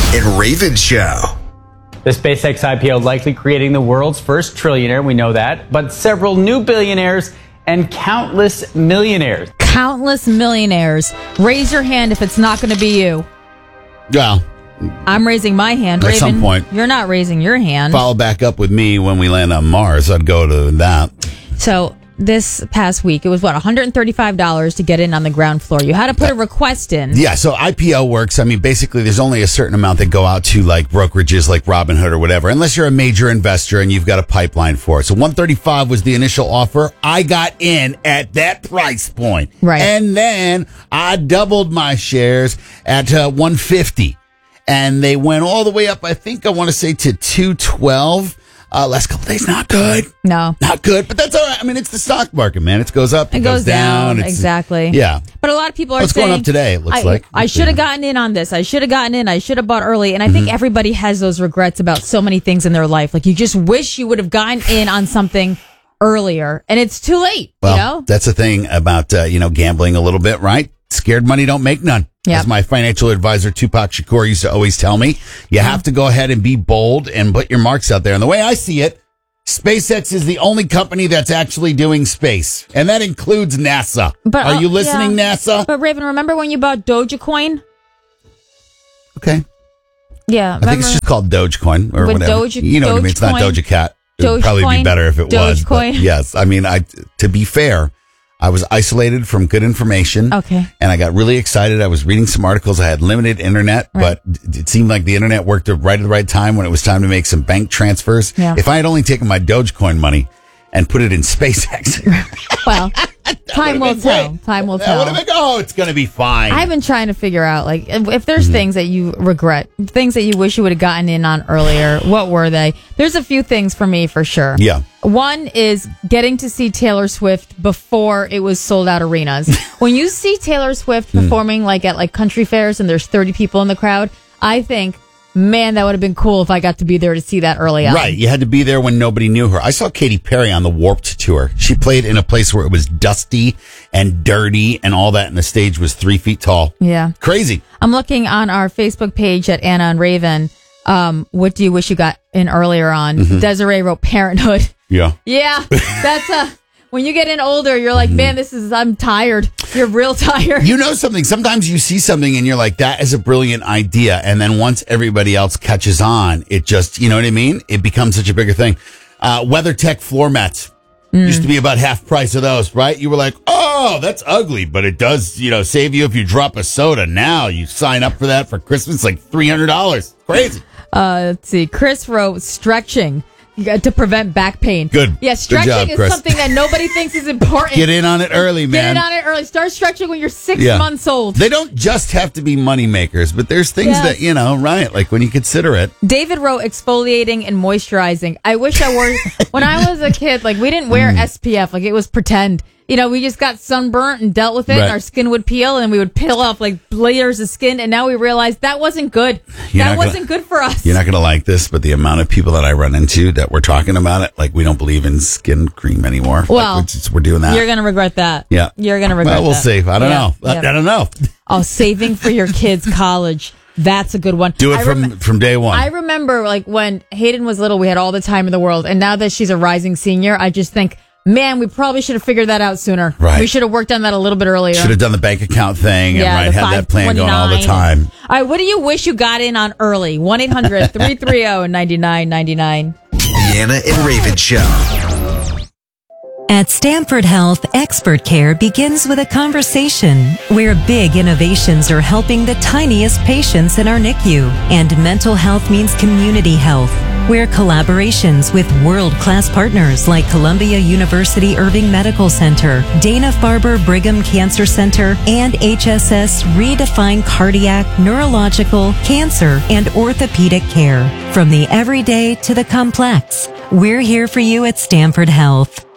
and Raven Show. The SpaceX IPO likely creating the world's first trillionaire, we know that, but several new billionaires and countless millionaires. Countless millionaires. Raise your hand if it's not going to be you. Well, I'm raising my hand. At Raven, some point. You're not raising your hand. Follow back up with me when we land on Mars. I'd go to that. So this past week, it was $135 to get in on the ground floor. You had to put a request in. Yeah, so IPO works. I mean, basically, there's only a certain amount that go out to like brokerages like Robinhood or whatever, unless you're a major investor and you've got a pipeline for it. So 135 was the initial offer. I got in at that price point. Right. And then I doubled my shares at 150. And they went all the way up, I think I want to say to 212. Last couple days, not good. No. Not good, but that's all right. I mean, it's the stock market, man. It goes up, it goes down. Exactly. Yeah. But a lot of people are What's saying, going up today, it looks like. I should have gotten in on this. I should have gotten in. I should have bought early. And I think everybody has those regrets about so many things in their life. Like, you just wish you would have gotten in on something earlier. And it's too late, Well, you know? that's the thing about, gambling a little bit, right? Scared money don't make none. Yep. As my financial advisor, Tupac Shakur, used to always tell me, you have to go ahead and be bold and put your marks out there. And the way I see it, SpaceX is the only company that's actually doing space. And that includes NASA. But, Are you listening, NASA? But Raven, remember when you bought Dogecoin? Okay. Yeah. I think it's just called Dogecoin or With whatever. You know what I mean? It's not Dogecoin. Doja Cat. It would probably be better if it was. Dogecoin. But yes. I mean, to be fair, I was isolated from good information. Okay. And I got really excited. I was reading some articles. I had limited internet, Right. but it seemed like the internet worked right at the right time when it was time to make some bank transfers. Yeah. If I had only taken my Dogecoin money and put it in SpaceX. Well, time will tell. Time will That tell. would have been, it's going to be fine. I've been trying to figure out, like, if there's things that you regret, things that you wish you would have gotten in on earlier, what were they? There's a few things for me, for sure. Yeah. One is getting to see Taylor Swift before it was sold out arenas. When you see Taylor Swift performing like at like country fairs and there's 30 people in the crowd, I think, man, that would have been cool if I got to be there to see that early on. Right. You had to be there when nobody knew her. I saw Katy Perry on the Warped tour. She played in a place where it was dusty and dirty and all that, and the stage was 3 feet tall. Yeah. Crazy. I'm looking on our Facebook page at Anna and Raven. What do you wish you got in earlier on? Desiree wrote Parenthood. Yeah. Yeah, that's when you get in older, you're like, man, I'm tired. You're real tired. You know something? Sometimes you see something and you're like, that is a brilliant idea. And then once everybody else catches on, it just, you know what I mean? It becomes such a bigger thing. WeatherTech floor mats. Used to be about half price of those, right? You were like, oh, that's ugly, but it does, save you if you drop a soda. Now you sign up for that for Christmas, like $300. Crazy. Let's see. Chris wrote stretching to prevent back pain. Good. Yeah, stretching Good job, is Chris. something that nobody thinks is important. Get in on it early, man. Get in on it early. Start stretching when you're 6 Yeah. months old. They don't just have to be money makers, but there's things Yes. that, right? Like when you consider it. David wrote exfoliating and moisturizing. I wish I wore, when I was a kid, like we didn't wear SPF, like it was pretend. We just got sunburnt and dealt with it. Right. And our skin would peel and we would peel off like layers of skin. And now we realized that wasn't good. You're That not wasn't good for us. You're not going to like this, but the amount of people that I run into that we're talking about it, like we don't believe in skin cream anymore. Well, like, we're doing that. You're going to regret that. Yeah. You're going to regret that. Well, we'll see. I don't know. Yeah. I don't know. Oh, saving for your kids' college. That's a good one. Do it from day one. I remember like when Hayden was little, we had all the time in the world. And now that she's a rising senior, I just think, man, we probably should have figured that out sooner. Right. We should have worked on that a little bit earlier. Should have done the bank account thing and the had that plan going all the 529. time. All right, what do you wish you got in on early? 1-800-330-9999. The Anna and Raven Show. At Stanford Health, expert care begins with a conversation where big innovations are helping the tiniest patients in our NICU. And mental health means community health, where collaborations with world-class partners like Columbia University Irving Medical Center, Dana-Farber Brigham Cancer Center, and HSS redefine cardiac, neurological, cancer, and orthopedic care. From the everyday to the complex, we're here for you at Stanford Health.